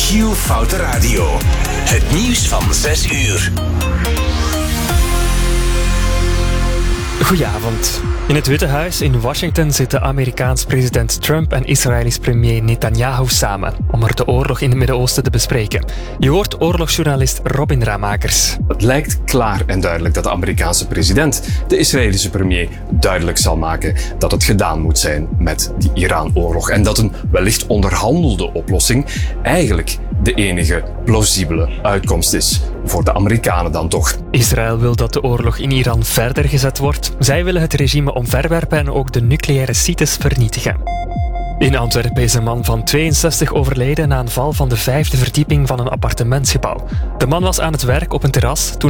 Giel Foute Radio. Het nieuws van 6 uur. Goedenavond. In het Witte Huis in Washington zitten Amerikaans president Trump en Israëlisch premier Netanyahu samen om er de oorlog in het Midden-Oosten te bespreken. Je hoort oorlogsjournalist Robin Ramakers. Het lijkt klaar en duidelijk dat de Amerikaanse president de Israëlische premier duidelijk zal maken dat het gedaan moet zijn met die Iran-oorlog en dat een wellicht onderhandelde oplossing eigenlijk de enige plausibele uitkomst is. Voor de Amerikanen dan toch. Israël wil dat de oorlog in Iran verder gezet wordt. Zij willen het regime omverwerpen en ook de nucleaire sites vernietigen. In Antwerpen is een man van 62 overleden na een val van de 5e verdieping van een appartementsgebouw. De man was aan het werk op een terras toen